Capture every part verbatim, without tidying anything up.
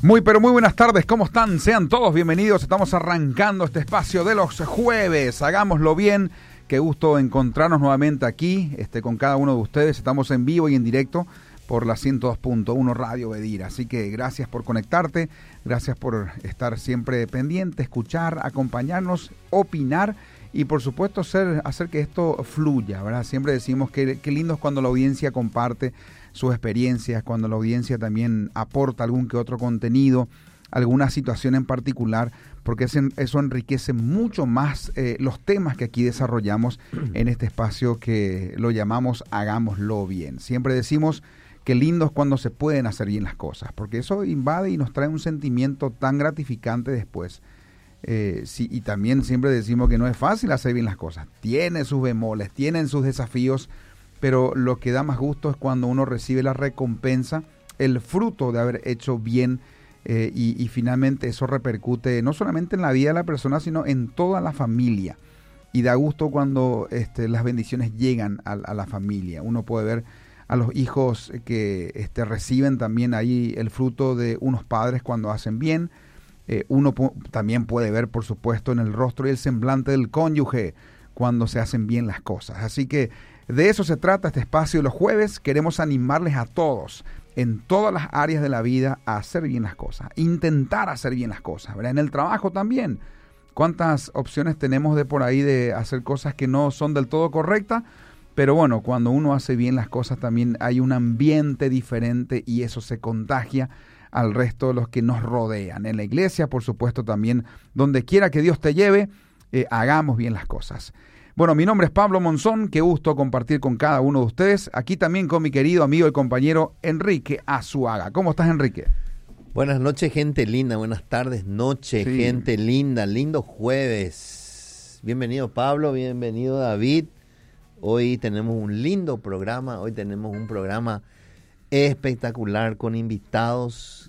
Muy, pero muy buenas tardes, ¿cómo están? Sean todos bienvenidos, estamos arrancando este espacio de los jueves, hagámoslo bien, qué gusto encontrarnos nuevamente aquí este, con cada uno de ustedes, estamos en vivo y en directo por la ciento dos punto uno Radio Bedira, así que gracias por conectarte, gracias por estar siempre pendiente, escuchar, acompañarnos, opinar y por supuesto hacer, hacer que esto fluya, ¿verdad? Siempre decimos que, que lindo es cuando la audiencia comparte sus experiencias, cuando la audiencia también aporta algún que otro contenido, alguna situación en particular, porque eso enriquece mucho más eh, los temas que aquí desarrollamos en este espacio que lo llamamos Hagámoslo Bien. Siempre decimos que lindo es cuando se pueden hacer bien las cosas, porque eso invade y nos trae un sentimiento tan gratificante después. Eh, sí, y también siempre decimos que no es fácil hacer bien las cosas, tiene sus bemoles, tienen sus desafíos, pero lo que da más gusto es cuando uno recibe la recompensa, el fruto de haber hecho bien eh, y, y finalmente eso repercute no solamente en la vida de la persona, sino en toda la familia. Y da gusto cuando este, las bendiciones llegan a, a la familia. Uno puede ver a los hijos que este, reciben también ahí el fruto de unos padres cuando hacen bien. Eh, uno pu- también puede ver, por supuesto, en el rostro y el semblante del cónyuge cuando se hacen bien las cosas. Así que de eso se trata este espacio de los jueves. Queremos animarles a todos en todas las áreas de la vida a hacer bien las cosas, intentar hacer bien las cosas, ¿verdad? En el trabajo también. ¿Cuántas opciones tenemos de por ahí de hacer cosas que no son del todo correctas? Pero bueno, cuando uno hace bien las cosas también hay un ambiente diferente y eso se contagia al resto de los que nos rodean. En la iglesia, por supuesto, también, donde quiera que Dios te lleve, eh, hagamos bien las cosas. Bueno, mi nombre es Pablo Monzón, qué gusto compartir con cada uno de ustedes, aquí también con mi querido amigo y compañero Enrique Azuaga. ¿Cómo estás, Enrique? Buenas noches, gente linda, buenas tardes, noche, sí. Gente linda, lindo jueves. Bienvenido Pablo, bienvenido David. Hoy tenemos un lindo programa, hoy tenemos un programa espectacular con invitados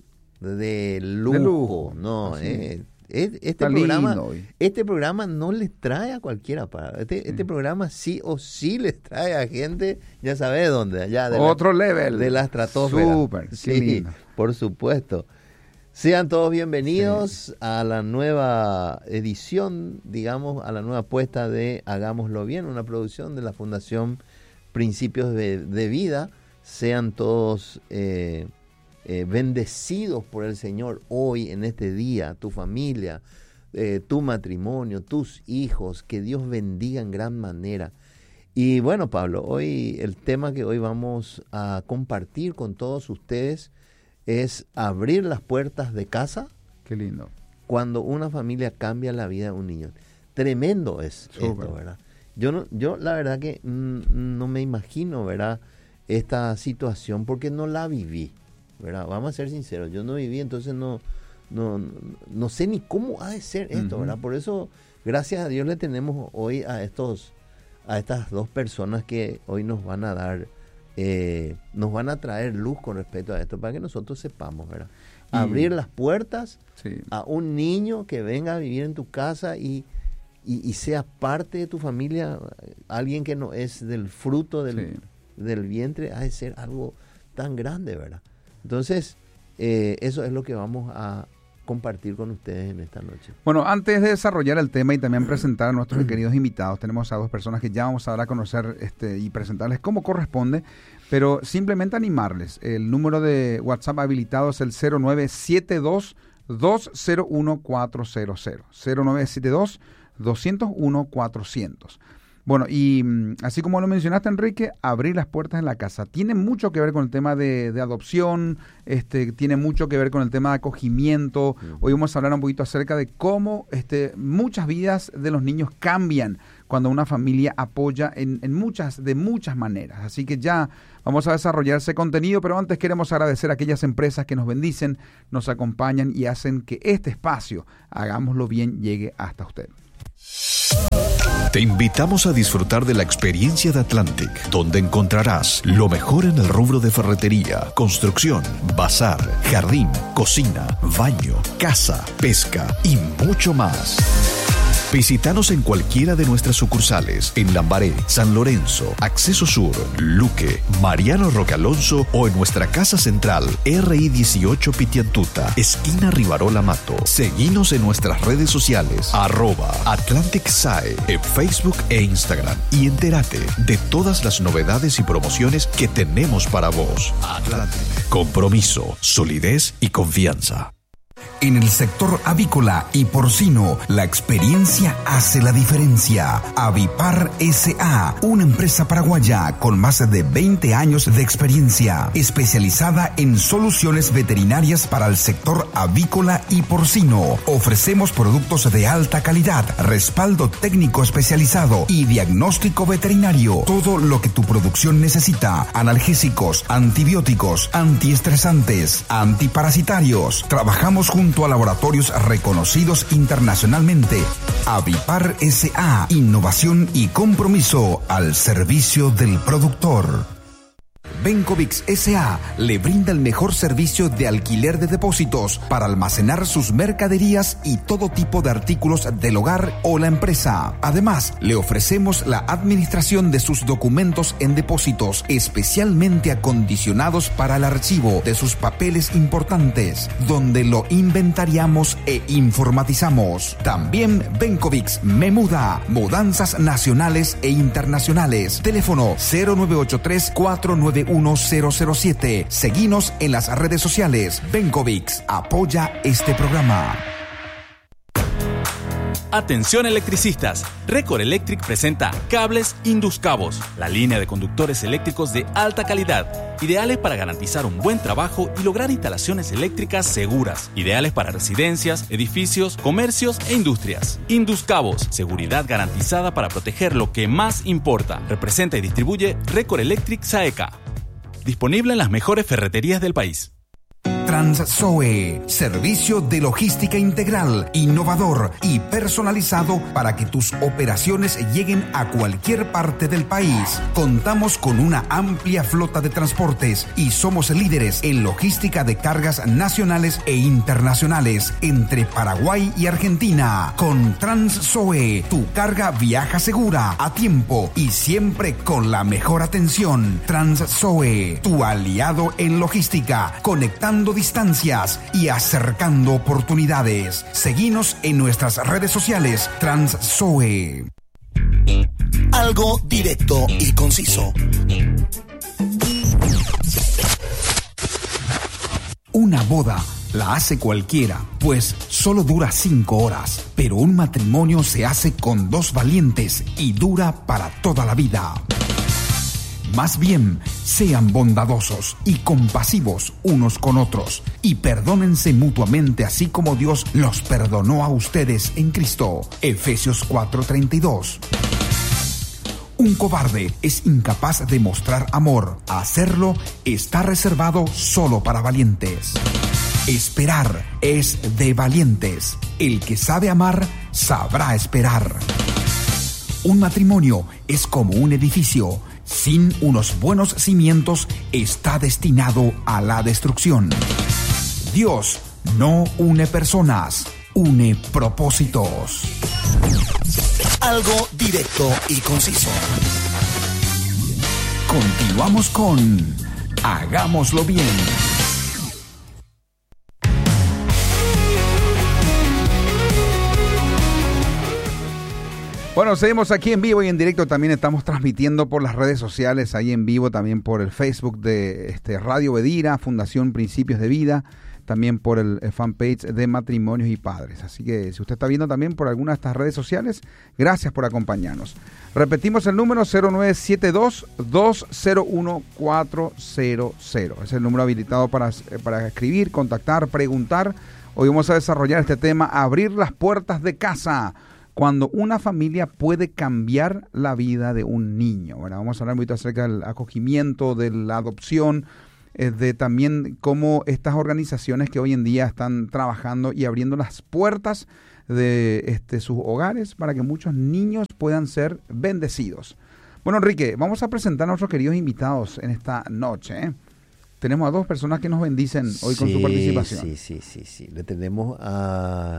de lujo, de lujo. No, eh, este programa, este programa no les trae a cualquiera para este, sí. este programa sí o sí les trae a gente, ya sabes dónde, allá de otro la, level, de la estratosfera. Súper, sí, lindo. Por supuesto. Sean todos bienvenidos sí. a la nueva edición, digamos, a la nueva apuesta de Hagámoslo Bien, una producción de la Fundación Principios de, de Vida. Sean todos eh, eh, bendecidos por el Señor hoy, en este día, tu familia, eh, tu matrimonio, tus hijos, que Dios bendiga en gran manera. Y bueno, Pablo, hoy el tema que hoy vamos a compartir con todos ustedes es abrir las puertas de casa. Qué lindo. Cuando una familia cambia la vida de un niño. Tremendo es Super. Esto, ¿verdad? Yo, no, yo la verdad que mm, no me imagino, ¿verdad?, esta situación porque no la viví, ¿verdad? Vamos a ser sinceros, yo no viví, entonces no, no, no sé ni cómo ha de ser esto, uh-huh. ¿verdad? Por eso, gracias a Dios le tenemos hoy a estos, a estas dos personas que hoy nos van a dar, eh, nos van a traer luz con respecto a esto, para que nosotros sepamos, ¿verdad? Y abrir las puertas sí. a un niño que venga a vivir en tu casa y, y, y sea parte de tu familia, alguien que no es del fruto del... Sí. del vientre, ha de ser algo tan grande, ¿verdad? Entonces, eh, eso es lo que vamos a compartir con ustedes en esta noche. Bueno, antes de desarrollar el tema y también presentar a nuestros queridos invitados, tenemos a dos personas que ya vamos a dar a conocer este, y presentarles cómo corresponde, pero simplemente animarles. El número de WhatsApp habilitado es el cero nueve siete dos, dos cero uno, cuatro cero cero. cero nueve siete dos, dos cero uno, cuatro cero cero. Bueno, y así como lo mencionaste, Enrique, abrir las puertas en la casa. Tiene mucho que ver con el tema de, de adopción, este, tiene mucho que ver con el tema de acogimiento. Hoy vamos a hablar un poquito acerca de cómo este, muchas vidas de los niños cambian cuando una familia apoya en, en muchas, de muchas maneras. Así que ya vamos a desarrollar ese contenido, pero antes queremos agradecer a aquellas empresas que nos bendicen, nos acompañan y hacen que este espacio, Hagámoslo Bien, llegue hasta usted. Te invitamos a disfrutar de la experiencia de Atlantic, donde encontrarás lo mejor en el rubro de ferretería, construcción, bazar, jardín, cocina, baño, casa, pesca y mucho más. Visítanos en cualquiera de nuestras sucursales en Lambaré, San Lorenzo, Acceso Sur, Luque, Mariano Roque Alonso o en nuestra casa central R I dieciocho Pitiantuta, esquina Rivarola Mato. Seguinos en nuestras redes sociales arroba Atlantic S A E en Facebook e Instagram y entérate de todas las novedades y promociones que tenemos para vos. Atlantic. Compromiso, solidez y confianza. En el sector avícola y porcino, la experiencia hace la diferencia. Avipar S A, una empresa paraguaya con más de veinte años de experiencia, especializada en soluciones veterinarias para el sector avícola y porcino. Ofrecemos productos de alta calidad, respaldo técnico especializado y diagnóstico veterinario. Todo lo que tu producción necesita: analgésicos, antibióticos, antiestresantes, antiparasitarios. Trabajamos junto a laboratorios reconocidos internacionalmente. Avipar S A, innovación y compromiso al servicio del productor. Bencovix S A le brinda el mejor servicio de alquiler de depósitos para almacenar sus mercaderías y todo tipo de artículos del hogar o la empresa. Además, le ofrecemos la administración de sus documentos en depósitos especialmente acondicionados para el archivo de sus papeles importantes, donde lo inventariamos e informatizamos. También Bencovix me muda, mudanzas nacionales e internacionales. Teléfono cero nueve ocho tres cuatro nueve uno cero cero siete. Seguinos en las redes sociales. Bencovix apoya este programa. Atención electricistas, Record Electric presenta Cables Induscabos, la línea de conductores eléctricos de alta calidad, ideales para garantizar un buen trabajo y lograr instalaciones eléctricas seguras, ideales para residencias, edificios, comercios e industrias. Induscabos, seguridad garantizada para proteger lo que más importa. Representa y distribuye Record Electric Saeca. Disponible en las mejores ferreterías del país. Transzoe, servicio de logística integral, innovador y personalizado para que tus operaciones lleguen a cualquier parte del país. Contamos con una amplia flota de transportes y somos líderes en logística de cargas nacionales e internacionales entre Paraguay y Argentina. Con Transzoe, tu carga viaja segura, a tiempo y siempre con la mejor atención. Transzoe, tu aliado en logística, conectando distancias y acercando oportunidades. Seguinos en nuestras redes sociales. Transzoe. Algo directo y conciso. Una boda la hace cualquiera, pues solo dura cinco horas. Pero un matrimonio se hace con dos valientes y dura para toda la vida. Más bien, sean bondadosos y compasivos unos con otros y perdónense mutuamente así como Dios los perdonó a ustedes en Cristo. Efesios cuatro treinta y dos. Un cobarde es incapaz de mostrar amor. Hacerlo está reservado solo para valientes. Esperar es de valientes. El que sabe amar, sabrá esperar. Un matrimonio es como un edificio. Sin unos buenos cimientos, está destinado a la destrucción. Dios no une personas, une propósitos. Algo directo y conciso. Continuamos con Hagámoslo Bien. Bueno, seguimos aquí en vivo y en directo. También estamos transmitiendo por las redes sociales, ahí en vivo, también por el Facebook de este, Radio Bedira, Fundación Principios de Vida, también por el, el fanpage de Matrimonios y Padres. Así que si usted está viendo también por alguna de estas redes sociales, gracias por acompañarnos. Repetimos el número cero nueve siete dos, dos cero uno, cuatro cero cero. Es el número habilitado para, para escribir, contactar, preguntar. Hoy vamos a desarrollar este tema, abrir las puertas de casa. Cuando una familia puede cambiar la vida de un niño. Bueno, vamos a hablar un poquito acerca del acogimiento, de la adopción, eh, de también cómo estas organizaciones que hoy en día están trabajando y abriendo las puertas de este, sus hogares para que muchos niños puedan ser bendecidos. Bueno, Enrique, vamos a presentar a nuestros queridos invitados en esta noche, ¿eh? Tenemos a dos personas que nos bendicen hoy sí, con su participación. Sí, sí, sí, sí. Le tenemos a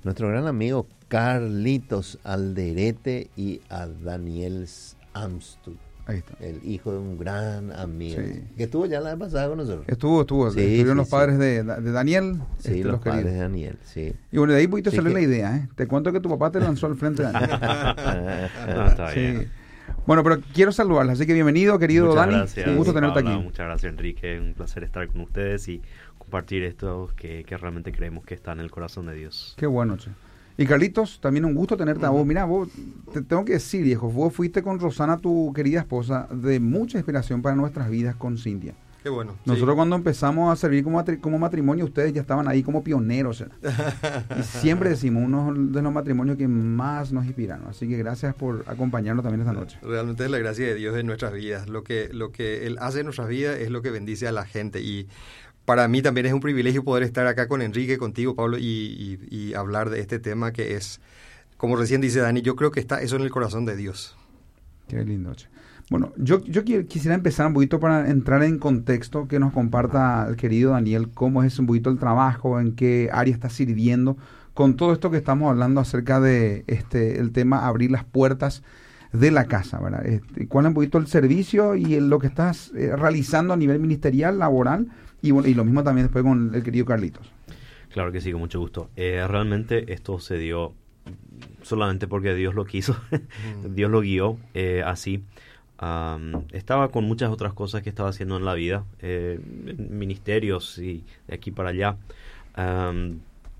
nuestro gran amigo Carlitos Alderete y a Daniel Amstud. Ahí está. El hijo de un gran amigo. Sí. Que estuvo ya la vez pasada con nosotros. Estuvo, estuvo. Sí, Estuvieron sí, los sí. padres de, de Daniel. Sí, este, los, los padres queridos. de Daniel, sí. Y bueno, de ahí un poquito Sí salió que- la idea, ¿eh? Te cuento que tu papá te lanzó al frente de Daniel. No, está bien. Sí. Bueno, pero quiero saludarles, así que bienvenido, querido Muchas Dani. gracias, Un gusto tenerte Paula, aquí. Muchas gracias, Enrique. Un placer estar con ustedes y compartir esto que, que realmente creemos que está en el corazón de Dios. Qué bueno, che. Y Carlitos, también un gusto tenerte a vos. Mira, vos, te tengo que decir, viejo, vos fuiste con Rosana, tu querida esposa, de mucha inspiración para nuestras vidas con Cintia. Qué bueno. Nosotros sí. cuando empezamos a servir como, matri- como matrimonio, ustedes ya estaban ahí como pioneros. ¿eh? Y siempre decimos, uno de los matrimonios que más nos inspiraron. Así que gracias por acompañarnos también esta noche. Realmente es la gracia de Dios en nuestras vidas. Lo que, lo que Él hace en nuestras vidas es lo que bendice a la gente. Y para mí también es un privilegio poder estar acá con Enrique, contigo, Pablo, y, y, y hablar de este tema que es, como recién dice Dani, yo creo que está eso en el corazón de Dios. Qué lindo, che. Bueno, yo, yo qui- quisiera empezar un poquito para entrar en contexto, que nos comparta el querido Daniel cómo es un poquito el trabajo, en qué área está sirviendo, con todo esto que estamos hablando acerca de este el tema abrir las puertas de la casa, ¿verdad? Este, ¿cuál es un poquito el servicio y el- lo que estás eh, realizando a nivel ministerial, laboral? Y, bueno, y lo mismo también después con el querido Carlitos. Claro que sí, con mucho gusto. Eh, realmente esto se dio solamente porque Dios lo quiso, Dios lo guió eh, así. Um, estaba con muchas otras cosas que estaba haciendo en la vida, eh, en ministerios y de aquí para allá. Um,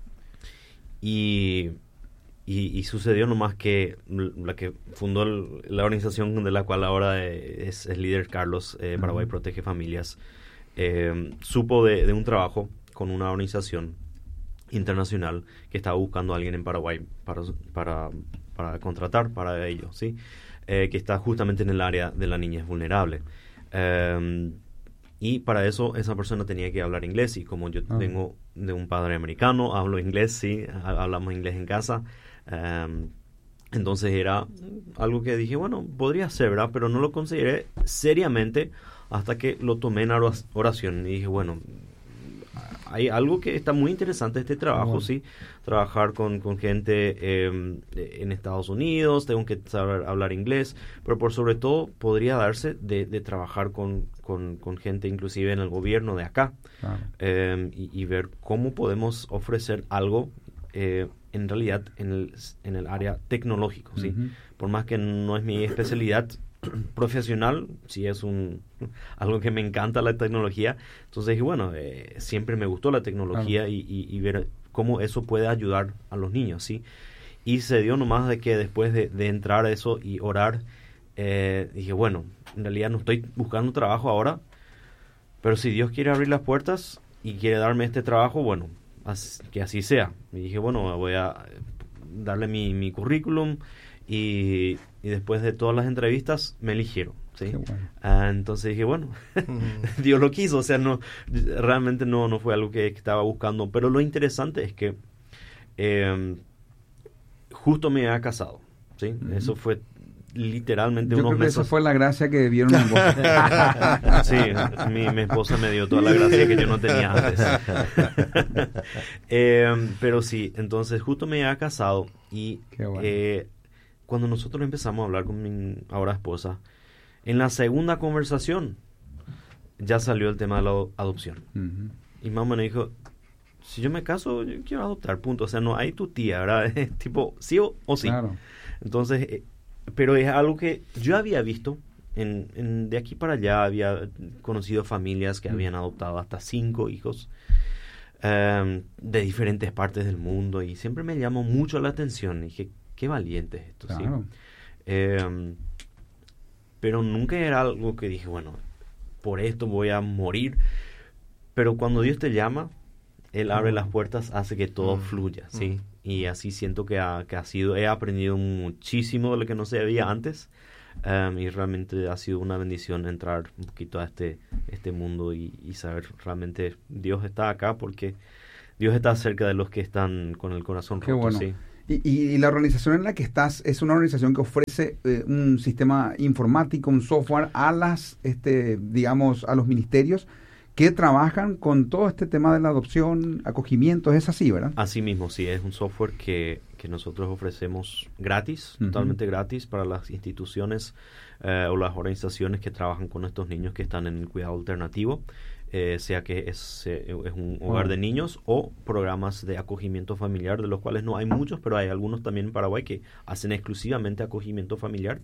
y, y, y sucedió nomás que la que fundó el- la organización de la cual ahora es, es líder Carlos, eh, Paraguay Protege Familias, eh, supo de, de un trabajo con una organización internacional que estaba buscando a alguien en Paraguay para, para, para contratar para ello, ¿sí? Eh, que está justamente en el área de la niñez vulnerable. Eh, y para eso esa persona tenía que hablar inglés, y como yo Ah. vengo de un padre americano, hablo inglés, sí, ha- hablamos inglés en casa. Eh, entonces era algo que dije, bueno, podría ser, ¿verdad? Pero no lo consideré seriamente hasta que lo tomé en ora- oración y dije, bueno, hay algo que está muy interesante este trabajo, Bueno. sí, trabajar con, con gente eh, en Estados Unidos, tengo que saber hablar inglés, pero por sobre todo podría darse de, de trabajar con, con, con gente inclusive en el gobierno de acá, Claro. eh, y, y ver cómo podemos ofrecer algo eh, en realidad en el, en el área tecnológico, ¿sí? Ujú. Por más que no es mi especialidad profesional, sí es un algo que me encanta la tecnología, entonces dije, bueno, eh, siempre me gustó la tecnología, Claro. y, y, y ver cómo eso puede ayudar a los niños, ¿sí? Y se dio nomás de que después de, de entrar a eso y orar, eh, dije, bueno, en realidad no estoy buscando trabajo ahora, pero si Dios quiere abrir las puertas y quiere darme este trabajo, bueno, as- que así sea. Y dije, bueno, voy a darle mi, mi currículum, y, y después de todas las entrevistas me eligieron, ¿sí? Qué bueno. Ah, entonces dije, bueno, Dios lo quiso, o sea, no, realmente no, no fue algo que, que estaba buscando, pero lo interesante es que eh, justo me había casado, ¿sí? Ujú. Eso fue literalmente Yo unos creo que meses. esa fue la gracia que vieron en vos. Sí, mi, mi esposa me dio toda la gracia que yo no tenía antes. Eh, pero sí, entonces justo me había casado, y Qué bueno. eh, cuando nosotros empezamos a hablar con mi ahora esposa, en la segunda conversación ya salió el tema de la ado- adopción. Ujú. Y mamá me dijo, si yo me caso, yo quiero adoptar, punto. O sea, no hay tu tía, ¿verdad? Es tipo, sí o, o sí. Claro. Entonces, eh, pero es algo que yo había visto, en, en- de aquí para allá había conocido familias que Mm. habían adoptado hasta cinco hijos, em, de diferentes partes del mundo, y siempre me llamó mucho la atención. Y dije, qué valiente es esto, ¿sí? Claro. Em, pero nunca era algo que dije, bueno, por esto voy a morir. Pero cuando Dios te llama, Él abre las puertas, hace que todo Mm. fluya, ¿sí? Y así siento que ha, que ha sido, he aprendido muchísimo de lo que no sabía antes, um, y realmente ha sido una bendición entrar un poquito a este, este mundo, y, y saber realmente Dios está acá, porque Dios está cerca de los que están con el corazón Qué roto, bueno. ¿sí? Y, y- y la organización en la que estás es una organización que ofrece eh, un sistema informático, un software a las, este, digamos, a los ministerios que trabajan con todo este tema de la adopción, acogimiento, es así, ¿verdad? Así mismo, sí, es un software que, que nosotros ofrecemos gratis, uh-huh. totalmente gratis para las instituciones eh, o las organizaciones que trabajan con estos niños que están en el cuidado alternativo, eh, sea que es, eh, es un hogar oh. de niños o programas de acogimiento familiar, de los cuales no hay muchos, pero hay algunos también en Paraguay que hacen exclusivamente acogimiento familiar.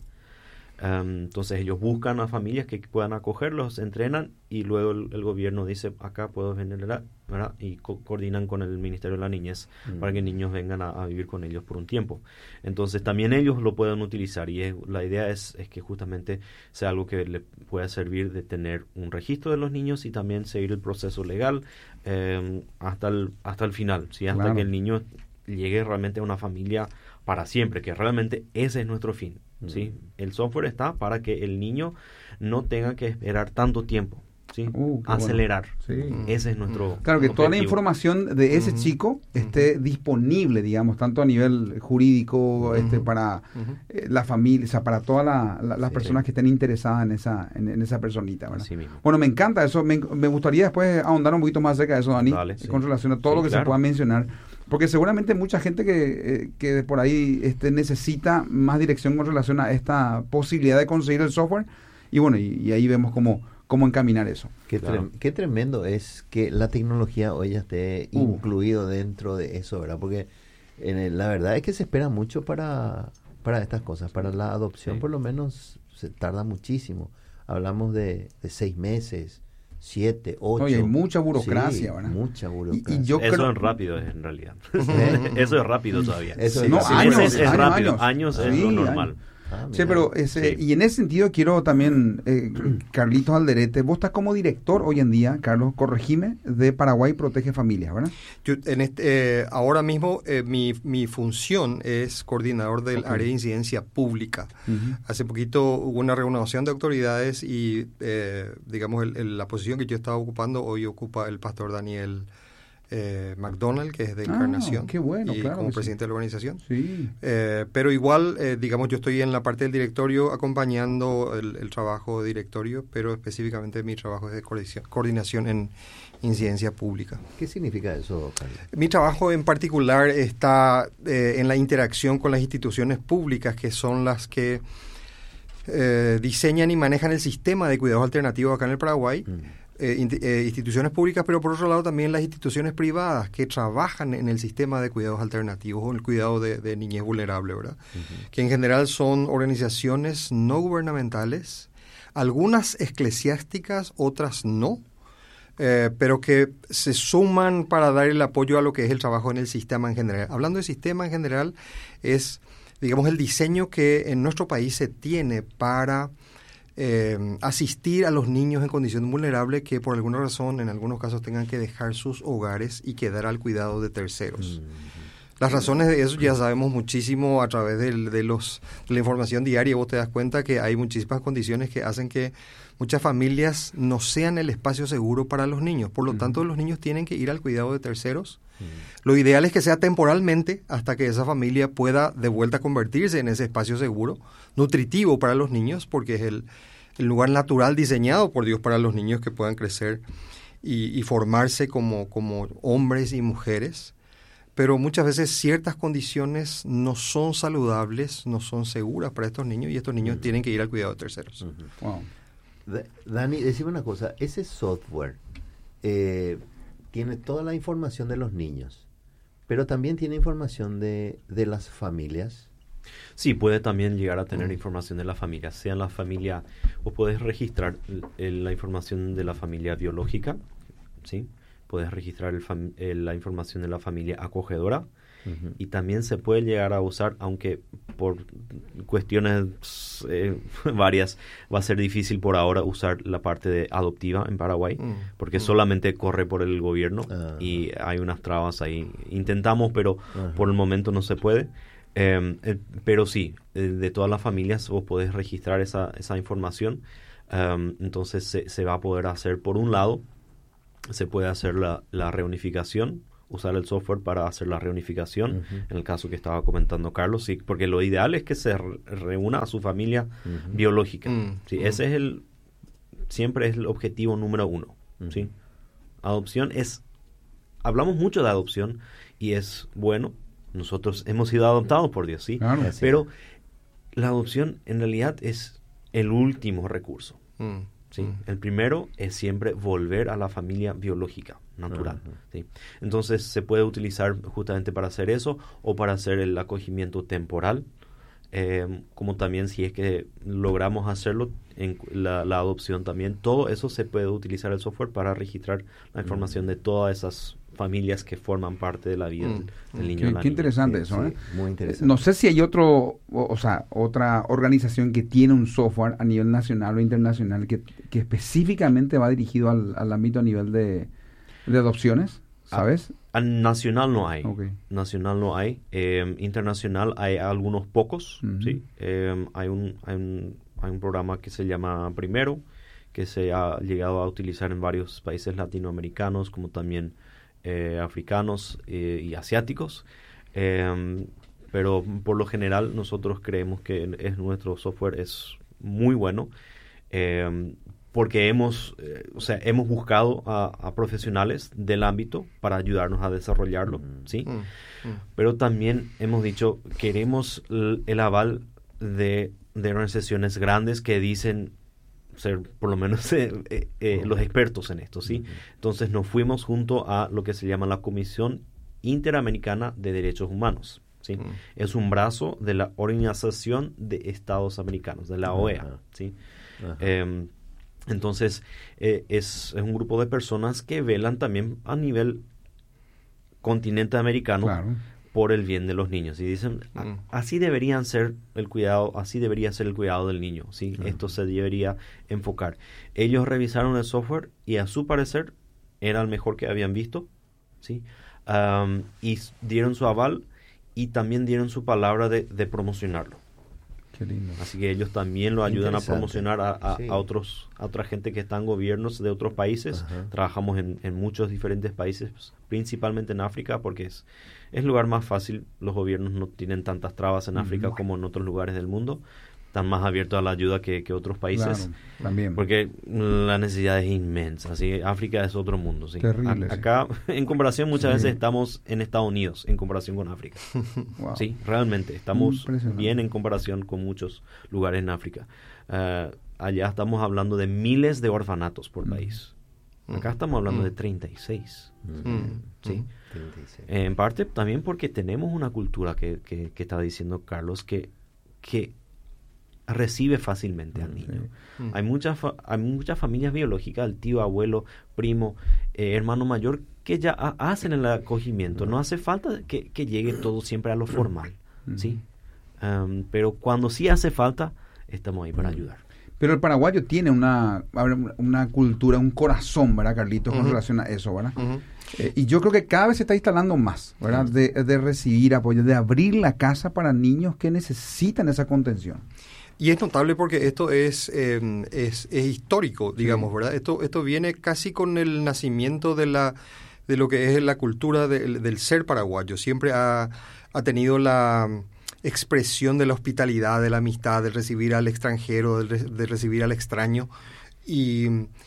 Um, entonces ellos buscan a familias que puedan acogerlos, entrenan y luego el, el gobierno dice acá puedo venir, ¿verdad? Y co- coordinan con el Ministerio de la Niñez mm. para que niños vengan a, a vivir con ellos por un tiempo. Entonces también ellos lo pueden utilizar y es, la idea es, es que justamente sea algo que le pueda servir de tener un registro de los niños y también seguir el proceso legal eh, hasta, el, hasta el final, ¿sí? Hasta claro. que el niño llegue realmente a una familia para siempre, que realmente ese es nuestro fin. ¿Sí? El software está para que el niño no tenga que esperar tanto tiempo, ¿sí? Uh, acelerar. Bueno. Sí. Ese es nuestro Claro, que objetivo. Toda la información de ese uh-huh. chico esté uh-huh. disponible, digamos, tanto a nivel jurídico, uh-huh. este, para uh-huh. eh, la familia, o sea, para todas la, la, las sí, personas sí. que estén interesadas en esa en, en esa personita, ¿verdad? Así mismo. Bueno, me encanta eso, me, me gustaría después ahondar un poquito más acerca de eso, Dani, Dale, sí. con relación a todo sí, lo que claro. se pueda mencionar. Porque seguramente mucha gente que, eh, que por ahí este, necesita más dirección con relación a esta posibilidad de conseguir el software. Y bueno, y, y ahí vemos cómo, cómo encaminar eso. Qué, claro. trem- qué tremendo es que la tecnología hoy ya esté uh. incluido dentro de eso, ¿verdad? Porque en el, la verdad es que se espera mucho para, para estas cosas. Para la adopción, sí. por lo menos, se tarda muchísimo. Hablamos de, de seis meses. Siete, ocho. Oye, hay mucha burocracia, sí, ¿verdad? Mucha burocracia. Y, y yo Eso creo... es rápido en realidad. Eso es rápido todavía. Eso sí, no, sí, años, es, es años, rápido. Años, años es sí, lo normal. Años. Ah, sí, pero ese, sí. y en ese sentido quiero también, eh, Carlitos Alderete, vos estás como director hoy en día, Carlos, corregime, de Paraguay Protege Familias, ¿verdad? Yo, en este, eh, ahora mismo eh, mi, mi función es coordinador del okay. área de incidencia pública. Uh-huh. Hace poquito hubo una renovación de autoridades y, eh, digamos, el, el, la posición que yo estaba ocupando hoy ocupa el pastor Daniel Eh, McDonald, que es de Encarnación, ah, qué bueno, y claro como presidente sí. de la organización. Sí. Eh, pero igual, eh, digamos, yo estoy en la parte del directorio acompañando el, el trabajo de directorio, pero específicamente mi trabajo es de coordinación, coordinación en incidencia pública. ¿Qué significa eso, Carlos? Mi trabajo en particular está eh, en la interacción con las instituciones públicas, que son las que eh, diseñan y manejan el sistema de cuidados alternativos acá en el Paraguay. Mm. Eh, in, eh, instituciones públicas, pero por otro lado también las instituciones privadas que trabajan en el sistema de cuidados alternativos o el cuidado de, de niñez vulnerable, ¿verdad? Uh-huh. Que en general son organizaciones no gubernamentales, algunas eclesiásticas, otras no, eh, pero que se suman para dar el apoyo a lo que es el trabajo en el sistema en general. Hablando de sistema en general, es, digamos, el diseño que en nuestro país se tiene para Eh, asistir a los niños en condición vulnerable que por alguna razón en algunos casos tengan que dejar sus hogares y quedar al cuidado de terceros. Mm-hmm. Las razones de eso ya sabemos muchísimo a través de, de, los, de la información diaria. Vos te das cuenta que hay muchísimas condiciones que hacen que muchas familias no sean el espacio seguro para los niños. Por lo mm-hmm. tanto, los niños tienen que ir al cuidado de terceros. Mm-hmm. Lo ideal es que sea temporalmente hasta que esa familia pueda de vuelta convertirse en ese espacio seguro, nutritivo para los niños, porque es el, el lugar natural diseñado por Dios para los niños que puedan crecer y, y formarse como, como hombres y mujeres. Pero muchas veces ciertas condiciones no son saludables, no son seguras para estos niños y estos niños uh-huh. tienen que ir al cuidado de terceros. Uh-huh. Wow. D- Dani, decime una cosa, ese software eh, tiene toda la información de los niños, pero también tiene información de, de las familias. Sí, puede también llegar a tener uh-huh. información de la familia, sea la familia, o puedes registrar el, la información de la familia biológica, ¿sí? Puedes registrar el fam- el, la información de la familia acogedora uh-huh. y también se puede llegar a usar, aunque por cuestiones eh, varias va a ser difícil por ahora usar la parte de adoptiva en Paraguay, uh-huh. porque uh-huh. solamente corre por el gobierno uh-huh. y hay unas trabas ahí. Intentamos, pero uh-huh. por el momento no se puede. Eh, eh, pero sí, eh, de todas las familias vos podés registrar esa, esa información. Um, entonces se, se va a poder hacer por un lado. Se puede hacer la, la reunificación, usar el software para hacer la reunificación, uh-huh. en el caso que estaba comentando Carlos, sí, porque lo ideal es que se re- reúna a su familia uh-huh. biológica. Uh-huh. Sí, ese es el, siempre es el objetivo número uno, uh-huh. ¿sí? Adopción es, hablamos mucho de adopción y es bueno, nosotros hemos sido adoptados por Dios, ¿sí? Claro. Pero la adopción en realidad es el último recurso, Mm. ¿sí? Mm. El primero es siempre volver a la familia biológica, natural, Ajá. ¿sí? Entonces se puede utilizar justamente para hacer eso o para hacer el acogimiento temporal, eh, como también si es que logramos hacerlo, en la, la adopción también, todo eso se puede utilizar el software para registrar la información de todas esas familias que forman parte de la vida Mm. del, del niño. Qué, o la qué niña. interesante Sí, eso, sí, ¿eh? muy interesante. No sé si hay otro, o, o sea, otra organización que tiene un software a nivel nacional o internacional que, que específicamente va dirigido al, al ámbito a nivel de, de adopciones, ¿sabes? Ah, nacional no hay. Ok. Nacional no hay. Eh, internacional hay algunos pocos, Ujú. ¿sí? Eh, hay, un, hay, un, hay un programa que se llama Primero, que se ha llegado a utilizar en varios países latinoamericanos, como también eh, africanos eh, y asiáticos. Eh, pero por lo general nosotros creemos que es, nuestro software es muy bueno. Eh, porque hemos, eh, o sea, hemos buscado a, a profesionales del ámbito para ayudarnos a desarrollarlo, Mm. ¿sí? Mm. Mm. Pero también hemos dicho, queremos l- el aval de, de organizaciones grandes que dicen ser por lo menos eh, eh, eh, los expertos en esto, ¿sí? Entonces nos fuimos junto a lo que se llama la Comisión Interamericana de Derechos Humanos, ¿sí? Mm. Es un brazo de la Organización de Estados Americanos, de la O E A, Ajá. ¿sí? Ajá. Em, entonces, eh, es, es un grupo de personas que velan también a nivel continente americano Claro. por el bien de los niños. Y dicen, "A- Mm. así deberían ser el cuidado, así debería ser el cuidado del niño, ¿sí? Ajá. Esto se debería enfocar. Ellos revisaron el software y a su parecer era el mejor que habían visto, ¿sí? Am, y s- dieron su aval y también dieron su palabra de, de promocionarlo. Qué lindo. Así que ellos también lo ayudan a Interesante. promocionar a, a- Sí. a otros a otra gente que está en gobiernos de otros países. Ajá. Trabajamos en, en muchos diferentes países, principalmente en África, porque es es el lugar más fácil. Los gobiernos no tienen tantas trabas en África Ujú. como en otros lugares del mundo. Están más abiertos a la ayuda que, que otros países. Claro, también. Porque la necesidad es inmensa, ¿sí? África es otro mundo, ¿sí? Terrible, A- sí. acá, en comparación, muchas Sí. veces estamos en Estados Unidos, en comparación con África. Wow. Sí, realmente, estamos Impresionante. bien en comparación con muchos lugares en África. Ah, allá estamos hablando de miles de orfanatos por Mm. país. Mm. Acá estamos hablando Mm. de treinta y seis. Mm. ¿sí? Mm. treinta y seis. En parte también porque tenemos una cultura que, que, que está diciendo Carlos que, que recibe fácilmente al niño. Mm. Hay muchas fa- hay muchas familias biológicas, el tío, abuelo, primo, eh, hermano mayor, que ya ha- hacen el acogimiento. No hace falta que, que llegue todo siempre a lo formal, ¿sí? Am, pero cuando sí hace falta, estamos ahí para ayudar. Pero el paraguayo tiene una, a ver, una cultura, un corazón, ¿verdad, Carlitos, con Ujú. relación a eso, ¿verdad? Ujú. Eh, y yo creo que cada vez se está instalando más, ¿verdad? De, de recibir apoyo, de abrir la casa para niños que necesitan esa contención. Y es notable porque esto es, eh, es, es histórico, digamos, ¿verdad? Esto, esto viene casi con el nacimiento de la de lo que es la cultura del, del ser paraguayo. Siempre ha, ha tenido la expresión de la hospitalidad, de la amistad, de recibir al extranjero, de, re- de recibir al extraño. Y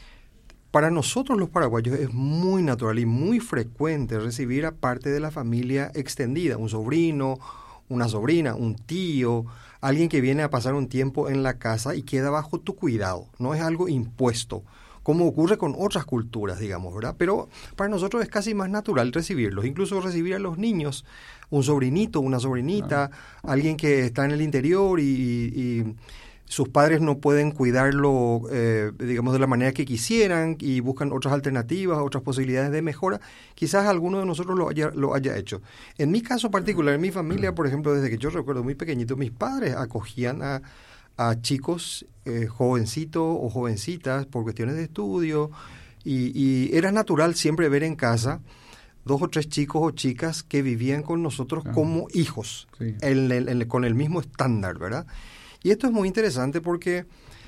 para nosotros los paraguayos es muy natural y muy frecuente recibir a parte de la familia extendida, un sobrino, una sobrina, un tío, alguien que viene a pasar un tiempo en la casa y queda bajo tu cuidado. No es algo impuesto, como ocurre con otras culturas, digamos, ¿verdad? Pero para nosotros es casi más natural recibirlos, incluso recibir a los niños, un sobrinito, una sobrinita, alguien que está en el interior y, y sus padres no pueden cuidarlo, eh, digamos, de la manera que quisieran y buscan otras alternativas, otras posibilidades de mejora. Quizás alguno de nosotros lo haya, lo haya hecho. En mi caso particular, en mi familia, por ejemplo, desde que yo recuerdo muy pequeñito, mis padres acogían a, a chicos eh, jovencitos o jovencitas por cuestiones de estudio y, y era natural siempre ver en casa dos o tres chicos o chicas que vivían con nosotros Ajá. como hijos, Sí. en el- en el- con el mismo estándar, ¿verdad? Y esto es muy interesante porque,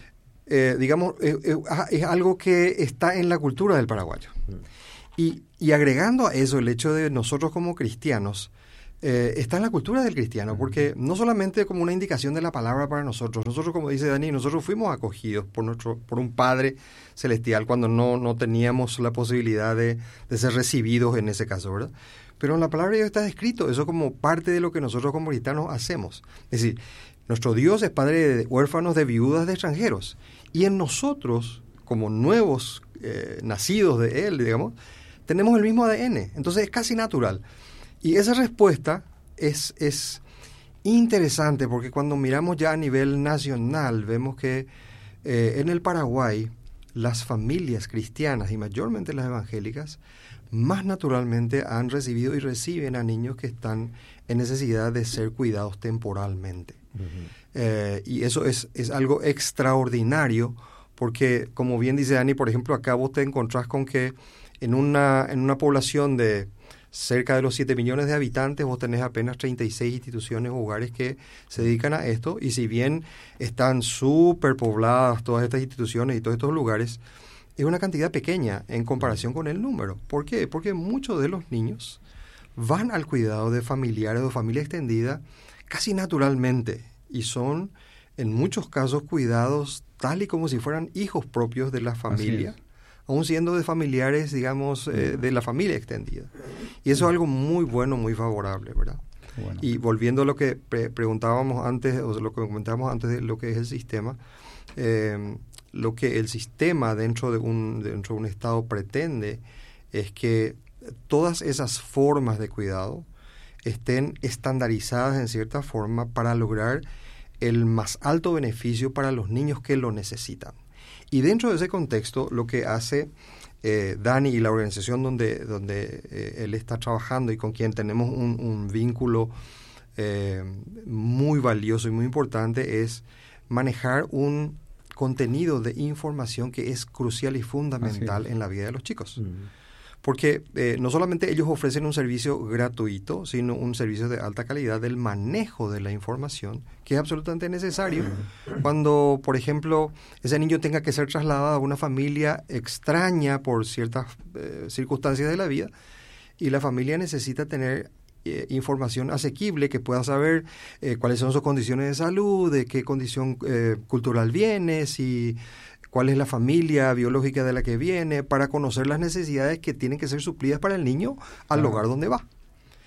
eh, digamos, eh, eh, es algo que está en la cultura del paraguayo. Y, y agregando a eso el hecho de nosotros como cristianos, eh, está en la cultura del cristiano, porque no solamente como una indicación de la palabra para nosotros, nosotros, como dice Dani, nosotros fuimos acogidos por nuestro por un Padre Celestial cuando no, no teníamos la posibilidad de, de ser recibidos en ese caso, ¿verdad? Pero en la palabra de Dios está escrito, eso como parte de lo que nosotros como cristianos hacemos. Es decir, nuestro Dios es Padre de huérfanos, de viudas, de extranjeros. Y en nosotros, como nuevos eh, nacidos de Él, digamos, tenemos el mismo A D N. Entonces es casi natural. Y esa respuesta es, es interesante porque cuando miramos ya a nivel nacional, vemos que eh, en el Paraguay las familias cristianas y mayormente las evangélicas más naturalmente han recibido y reciben a niños que están en necesidad de ser cuidados temporalmente. Uh-huh. Eh, y eso es, es algo extraordinario porque, como bien dice Dani, por ejemplo, acá vos te encontrás con que en una, en una población de cerca de los siete millones de habitantes, vos tenés apenas treinta y seis instituciones o hogares que se dedican a esto, y si bien están súper pobladas todas estas instituciones y todos estos lugares, es una cantidad pequeña en comparación con el número. ¿Por qué? Porque muchos de los niños van al cuidado de familiares o familia extendida casi naturalmente, y son en muchos casos cuidados tal y como si fueran hijos propios de la familia, aún siendo de familiares, digamos, eh, de la familia extendida. Y eso es algo muy bueno, muy favorable, ¿verdad? Bueno. Y volviendo a lo que pre- preguntábamos antes, o lo que comentábamos antes de lo que es el sistema, eh, lo que el sistema dentro de un dentro de un Estado pretende es que todas esas formas de cuidado estén estandarizadas en cierta forma para lograr el más alto beneficio para los niños que lo necesitan. Y dentro de ese contexto, lo que hace eh, Dani y la organización donde, donde eh, él está trabajando y con quien tenemos un, un vínculo eh, muy valioso y muy importante es manejar un contenido de información que es crucial y fundamental en la vida de los chicos. Mm. Porque eh, no solamente ellos ofrecen un servicio gratuito, sino un servicio de alta calidad del manejo de la información, que es absolutamente necesario cuando, por ejemplo, ese niño tenga que ser trasladado a una familia extraña por ciertas eh, circunstancias de la vida, y la familia necesita tener eh, información asequible, que pueda saber eh, cuáles son sus condiciones de salud, de qué condición eh, cultural viene, si... cuál es la familia biológica de la que viene, para conocer las necesidades que tienen que ser suplidas para el niño al claro. lugar donde va.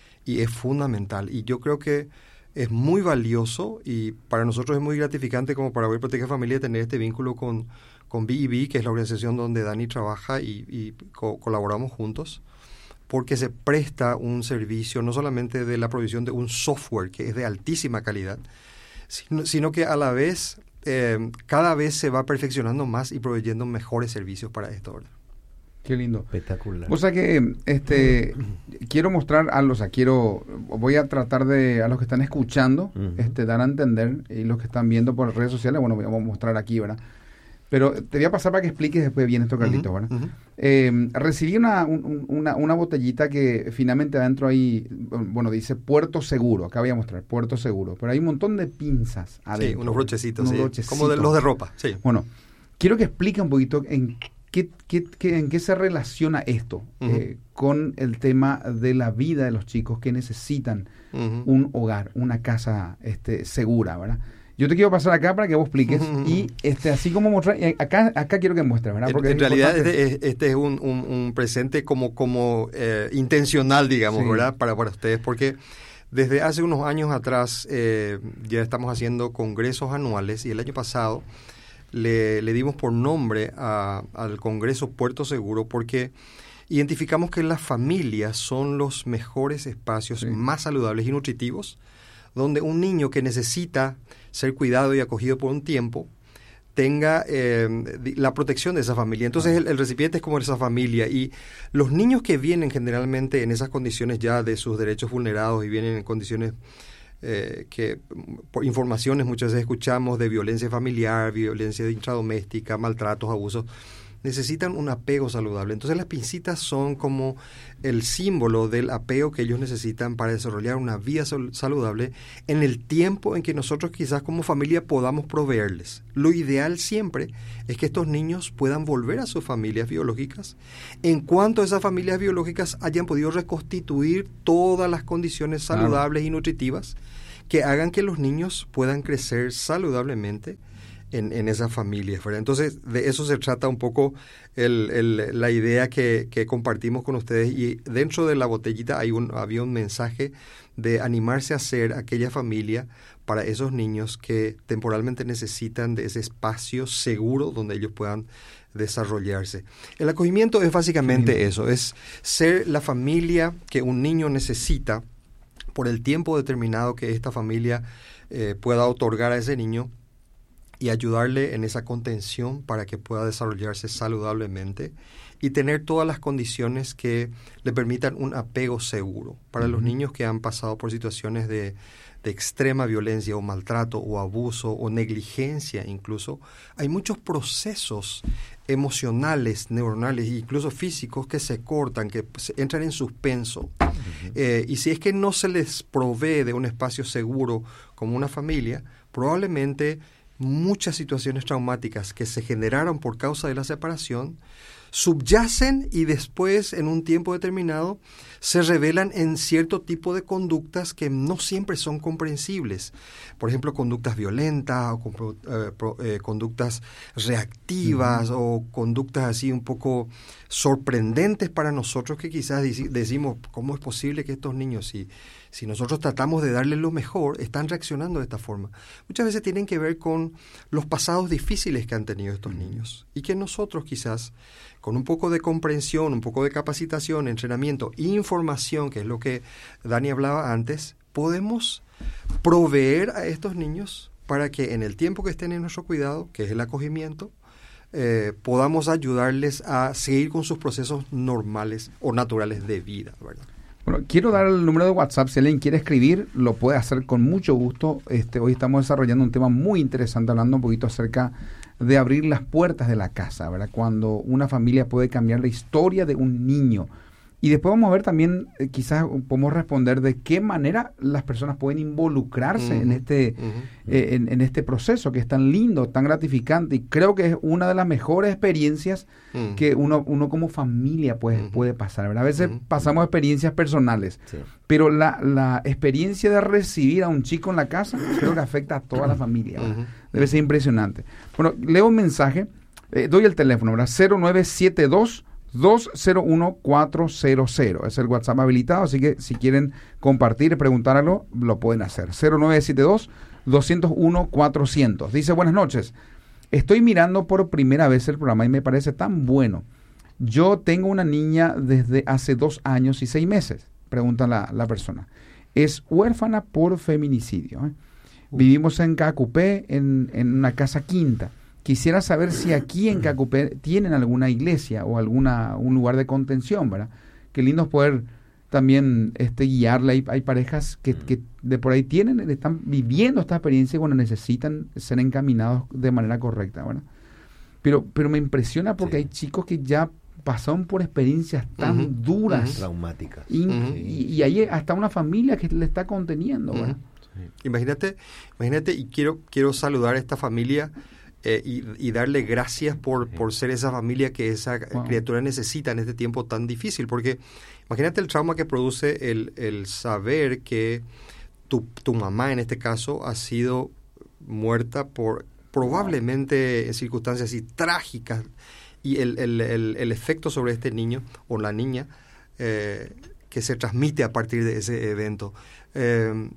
Y es fundamental. Y yo creo que es muy valioso, y para nosotros es muy gratificante como Paraguay Protege Familia tener este vínculo con, con B I B, que es la organización donde Dani trabaja y, y co- colaboramos juntos, porque se presta un servicio no solamente de la provisión de un software que es de altísima calidad, sino, sino que a la vez... Eh, cada vez se va perfeccionando más y proveyendo mejores servicios para esto, ¿verdad? Qué lindo. Espectacular. O sea que este quiero mostrar a los, a quiero, voy a tratar de, a los que están escuchando, uh-huh. este dar a entender, y los que están viendo por redes sociales, bueno, vamos a mostrar aquí, ¿verdad? Pero te voy a pasar para que expliques después bien esto, Carlitos, ¿verdad? Uh-huh. Eh, recibí una, un, una, una botellita que finalmente adentro ahí, bueno, dice Puerto Seguro. Acá voy a mostrar, Puerto Seguro. Pero hay un montón de pinzas adentro. Sí, unos brochecitos, unos sí. brochecitos. Como de, los de ropa, sí. Bueno, quiero que explique un poquito en qué, qué, qué, en qué se relaciona esto uh-huh. eh, con el tema de la vida de los chicos que necesitan uh-huh. un hogar, una casa este, segura, ¿verdad? Yo te quiero pasar acá para que vos expliques uh-huh. y este así como mostrar, acá acá quiero que muestres, ¿verdad? Porque en, en realidad este, este es un, un, un presente como como eh, intencional, digamos, sí. ¿verdad? Para, para ustedes, porque desde hace unos años atrás eh, ya estamos haciendo congresos anuales, y el año pasado le, le dimos por nombre a, al Congreso Puerto Seguro porque identificamos que las familias son los mejores espacios sí. más saludables y nutritivos, donde un niño que necesita ser cuidado y acogido por un tiempo tenga eh, la protección de esa familia. Entonces el, el recipiente es como esa familia, y los niños que vienen generalmente en esas condiciones ya de sus derechos vulnerados y vienen en condiciones eh, que por informaciones muchas veces escuchamos de violencia familiar, violencia intradoméstica, maltratos, abusos, necesitan un apego saludable. Entonces las pincitas son como el símbolo del apego que ellos necesitan para desarrollar una vida saludable en el tiempo en que nosotros quizás como familia podamos proveerles. Lo ideal siempre es que estos niños puedan volver a sus familias biológicas en cuanto esas familias biológicas hayan podido reconstituir todas las condiciones saludables claro. y nutritivas que hagan que los niños puedan crecer saludablemente En, en esas familias, ¿verdad? Entonces, de eso se trata un poco el, el, la idea que, que compartimos con ustedes. Y dentro de la botellita hay un, había un mensaje de animarse a ser aquella familia para esos niños que temporalmente necesitan de ese espacio seguro donde ellos puedan desarrollarse. El acogimiento es básicamente sí. eso, es ser la familia que un niño necesita por el tiempo determinado que esta familia eh, pueda otorgar a ese niño, y ayudarle en esa contención para que pueda desarrollarse saludablemente y tener todas las condiciones que le permitan un apego seguro. Para uh-huh. los niños que han pasado por situaciones de, de extrema violencia o maltrato o abuso o negligencia incluso, hay muchos procesos emocionales, neuronales e incluso físicos que se cortan, que entran en suspenso. Uh-huh. Eh, y si es que no se les provee de un espacio seguro como una familia, probablemente muchas situaciones traumáticas que se generaron por causa de la separación subyacen y después, en un tiempo determinado, se revelan en cierto tipo de conductas que no siempre son comprensibles. Por ejemplo, conductas violentas o eh, pro, eh, conductas reactivas uh-huh. o conductas así un poco sorprendentes para nosotros que quizás dec- decimos, ¿cómo es posible que estos niños, si, si nosotros tratamos de darles lo mejor, están reaccionando de esta forma? Muchas veces tienen que ver con los pasados difíciles que han tenido estos uh-huh. niños y que nosotros quizás con un poco de comprensión, un poco de capacitación, entrenamiento, información, que es lo que Dani hablaba antes, podemos proveer a estos niños para que en el tiempo que estén en nuestro cuidado, que es el acogimiento, eh, podamos ayudarles a seguir con sus procesos normales o naturales de vida, ¿verdad? Bueno, quiero dar el número de WhatsApp. Si alguien quiere escribir, lo puede hacer con mucho gusto. Este, hoy estamos desarrollando un tema muy interesante, hablando un poquito acerca de abrir las puertas de la casa, ¿verdad? Cuando una familia puede cambiar la historia de un niño. Y después vamos a ver también, eh, quizás podemos responder de qué manera las personas pueden involucrarse uh-huh, en este uh-huh. eh, en, en este proceso que es tan lindo, tan gratificante, y creo que es una de las mejores experiencias uh-huh. que uno uno como familia pues, uh-huh. puede pasar, ¿verdad? A veces uh-huh. pasamos experiencias personales, sí. pero la, la experiencia de recibir a un chico en la casa creo que afecta a toda la familia, ¿verdad? Uh-huh. Debe ser impresionante. Bueno, leo un mensaje, eh, doy el teléfono, ¿verdad? cero nueve siete dos dos cero uno cuatro cero cero. Es el WhatsApp habilitado, así que si quieren compartir y preguntar algo, lo pueden hacer. cero nueve siete dos dos cero uno cuatro cero cero. Dice, buenas noches. Estoy mirando por primera vez el programa y me parece tan bueno. Yo tengo una niña desde hace dos años y seis meses, pregunta la, la persona. Es huérfana por feminicidio. ¿eh? Uh. Vivimos en Cacupé, en, en una casa quinta. Quisiera saber si aquí en Cacupé tienen alguna iglesia o alguna un lugar de contención, ¿verdad? Qué lindo poder también este, guiarla. Hay, hay parejas que, que de por ahí tienen, están viviendo esta experiencia y bueno, necesitan ser encaminados de manera correcta, ¿verdad? Pero, pero me impresiona porque sí. hay chicos que ya pasaron por experiencias tan uh-huh, duras. Uh-huh. Traumáticas. Y, uh-huh. y, y hay hasta una familia que le está conteniendo, ¿verdad? Uh-huh. Sí. Imagínate, imagínate, y quiero, quiero saludar a esta familia. Eh, y, y darle gracias por, por ser esa familia que esa wow. criatura necesita en este tiempo tan difícil, porque imagínate el trauma que produce el, el saber que tu, tu mamá en este caso ha sido muerta por probablemente en circunstancias así trágicas, y el, el, el, el efecto sobre este niño o la niña eh, que se transmite a partir de ese evento. Eh,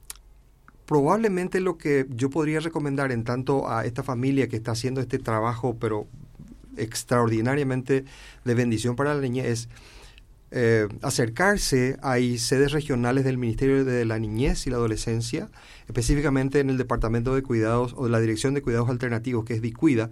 Probablemente lo que yo podría recomendar en tanto a esta familia que está haciendo este trabajo, pero extraordinariamente de bendición para la niña, es eh, acercarse a sedes regionales del Ministerio de la Niñez y la Adolescencia, específicamente en el Departamento de Cuidados o de la Dirección de Cuidados Alternativos, que es DICUIDA,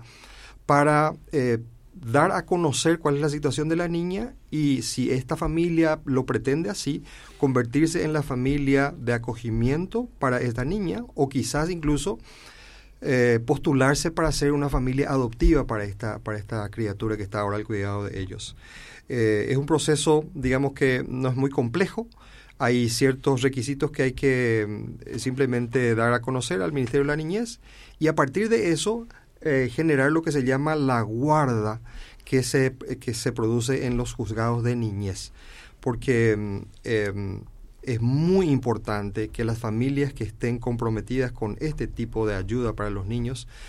para eh, dar a conocer cuál es la situación de la niña y, si esta familia lo pretende así, convertirse en la familia de acogimiento para esta niña, o quizás incluso eh, postularse para ser una familia adoptiva para esta, para esta criatura que está ahora al cuidado de ellos. Eh, es un proceso, digamos que no es muy complejo. Hay ciertos requisitos que hay que eh, simplemente dar a conocer al Ministerio de la Niñez y a partir de eso eh, generar lo que se llama la guarda que se, que se produce en los juzgados de niñez. Porque eh, es muy importante que las familias que estén comprometidas con este tipo de ayuda para los niños